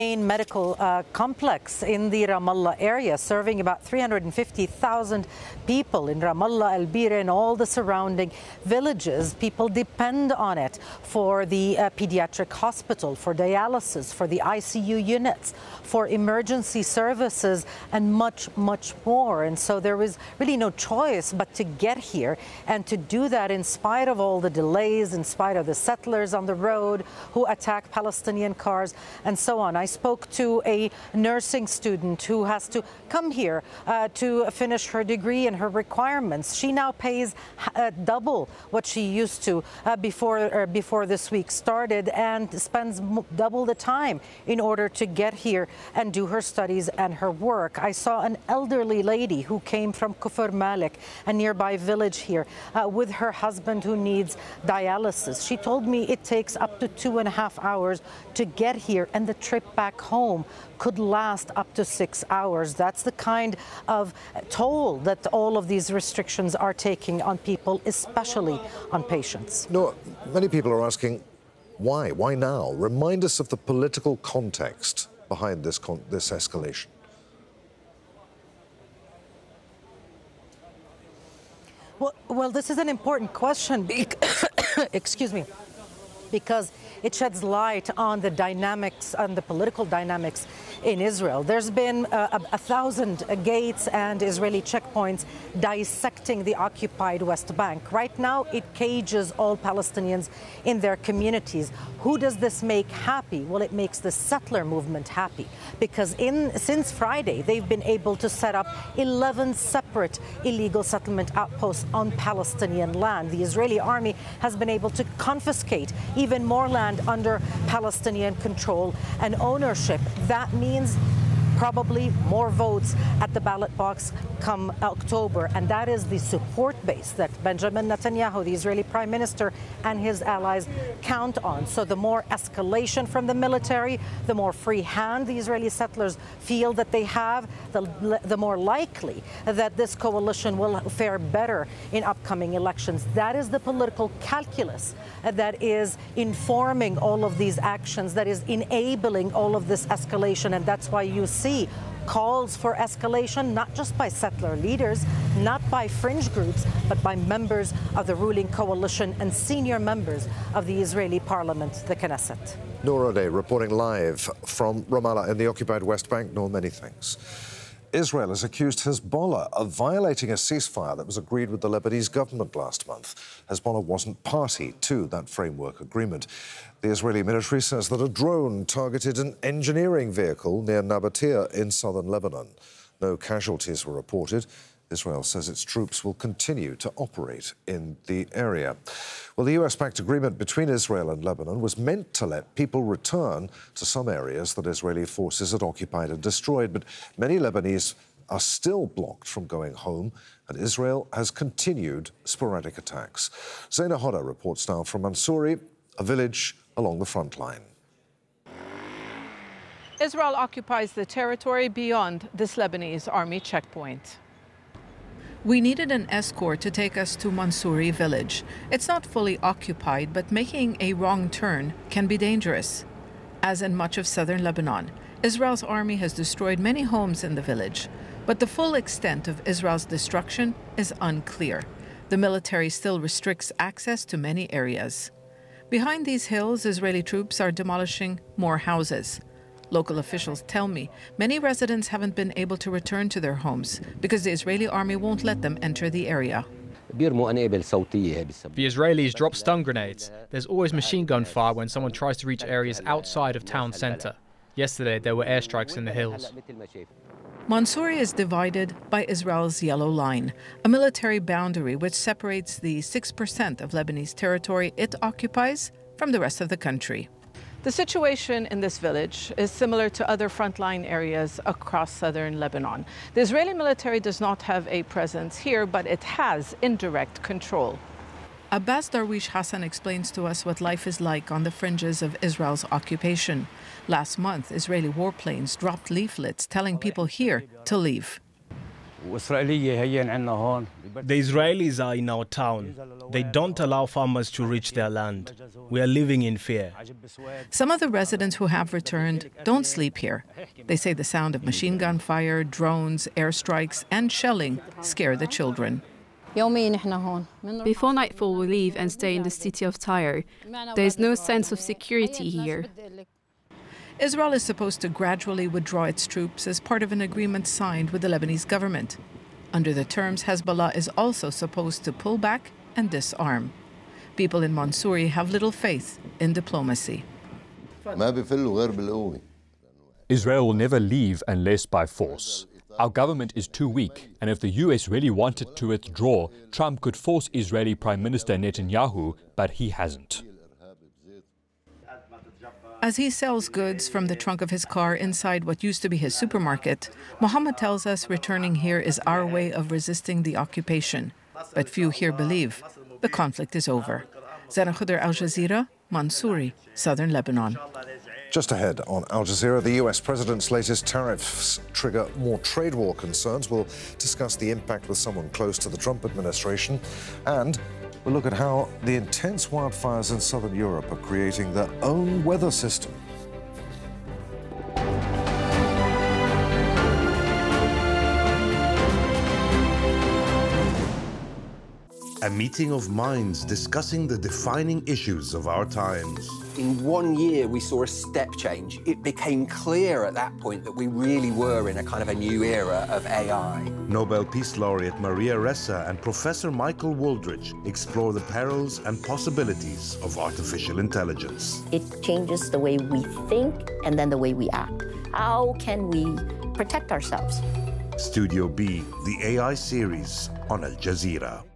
Medical complex in the Ramallah area, serving about 350,000 people in Ramallah, Al Bira, and all the surrounding villages. People depend on it for the pediatric hospital, for dialysis, for the ICU units, for emergency services, and much, much more. And so there was really no choice but to get here and to do that in spite of all the delays, in spite of the settlers on the road who attack Palestinian cars, and so on. I spoke to a nursing student who has to come here to finish her degree and her requirements. She now pays double what she used to before this week started, and spends double the time in order to get here and do her studies and her work. I saw an elderly lady who came from Kufr Malik, a nearby village here, with her husband who needs dialysis. She told me it takes up to 2.5 hours to get here, and the trip back home could last up to 6 hours. That's the kind of toll that all of these restrictions are taking on people, especially on patients. No, many people are asking, why? Why now? Remind us of the political context behind this escalation. Well, this is an important question. Excuse me. Because it sheds light on the dynamics, on the political dynamics in Israel. There's been 1,000 gates and Israeli checkpoints dissecting the occupied West Bank. Right now, it cages all Palestinians in their communities. Who does this make happy? Well, it makes the settler movement happy, because since Friday, they've been able to set up 11 separate illegal settlement outposts on Palestinian land. The Israeli army has been able to confiscate even more land under Palestinian control and ownership. That means probably more votes at the ballot box come October. And that is the support base that Benjamin Netanyahu, the Israeli prime minister, and his allies count on. So the more escalation from the military, the more free hand the Israeli settlers feel that they have, the more likely that this coalition will fare better in upcoming elections. That is the political calculus that is informing all of these actions, that is enabling all of this escalation. And that's why you see calls for escalation, not just by settler leaders, not by fringe groups, but by members of the ruling coalition and senior members of the Israeli parliament, the Knesset. Noor Odeh reporting live from Ramallah in the occupied West Bank. Noor, many thanks. Israel has accused Hezbollah of violating a ceasefire that was agreed with the Lebanese government last month. Hezbollah wasn't party to that framework agreement. The Israeli military says that a drone targeted an engineering vehicle near Nabatea in southern Lebanon. No casualties were reported. Israel says its troops will continue to operate in the area. Well, the US-backed agreement between Israel and Lebanon was meant to let people return to some areas that Israeli forces had occupied and destroyed, but many Lebanese are still blocked from going home, and Israel has continued sporadic attacks. Zaina Hodda reports now from Mansouri, a village along the front line. Israel occupies the territory beyond this Lebanese army checkpoint. We needed an escort to take us to Mansouri village. It's not fully occupied, but making a wrong turn can be dangerous. As in much of southern Lebanon, Israel's army has destroyed many homes in the village, but the full extent of Israel's destruction is unclear. The military still restricts access to many areas. Behind these hills, Israeli troops are demolishing more houses. Local officials tell me many residents haven't been able to return to their homes because the Israeli army won't let them enter the area. The Israelis drop stun grenades. There's always machine gun fire when someone tries to reach areas outside of town center. Yesterday, there were airstrikes in the hills. Mansouri is divided by Israel's Yellow Line, a military boundary which separates the 6% of Lebanese territory it occupies from the rest of the country. The situation in this village is similar to other frontline areas across southern Lebanon. The Israeli military does not have a presence here, but it has indirect control. Abbas Darwish Hassan explains to us what life is like on the fringes of Israel's occupation. Last month, Israeli warplanes dropped leaflets telling people here to leave. The Israelis are in our town. They don't allow farmers to reach their land. We are living in fear. Some of the residents who have returned don't sleep here. They say the sound of machine gun fire, drones, airstrikes, and shelling scare the children. Before nightfall, we leave and stay in the city of Tyre. There is no sense of security here. Israel is supposed to gradually withdraw its troops as part of an agreement signed with the Lebanese government. Under the terms, Hezbollah is also supposed to pull back and disarm. People in Mansouri have little faith in diplomacy. Israel will never leave unless by force. Our government is too weak, and if the US really wanted to withdraw, Trump could force Israeli Prime Minister Netanyahu, but he hasn't. As he sells goods from the trunk of his car inside what used to be his supermarket, Mohammed tells us returning here is our way of resisting the occupation. But few here believe the conflict is over. Zara Khuder, Al Jazeera, Mansouri, southern Lebanon. Just ahead on Al Jazeera, the US president's latest tariffs trigger more trade war concerns. We'll discuss the impact with someone close to the Trump administration. And we'll look at how the intense wildfires in southern Europe are creating their own weather system. A meeting of minds discussing the defining issues of our times. In 1 year, we saw a step change. It became clear at that point that we really were in a kind of a new era of AI. Nobel Peace Laureate Maria Ressa and Professor Michael Wooldridge explore the perils and possibilities of artificial intelligence. It changes the way we think and then the way we act. How can we protect ourselves? Studio B, the AI series on Al Jazeera.